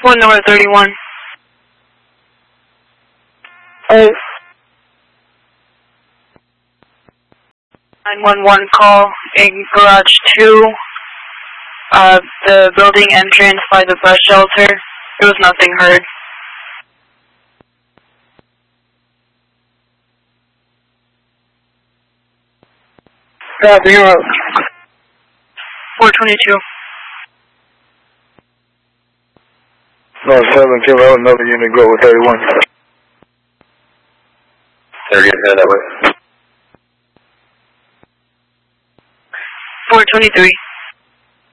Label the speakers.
Speaker 1: 1 North 31.
Speaker 2: Hey.
Speaker 1: 911 call in garage 2. The building entrance by the bus shelter. There was nothing heard.
Speaker 2: Copy, you're up.
Speaker 1: 422.
Speaker 2: No, 7, Kilo, another unit, go with 31.
Speaker 3: 30, head that way.
Speaker 1: 423.